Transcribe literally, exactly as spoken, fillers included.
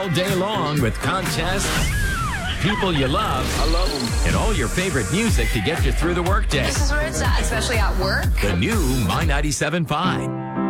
all day long with contests, people you love, I love them. and all your favorite music to get you through the workday. This is where it's at, especially at work. The new My ninety-seven point five.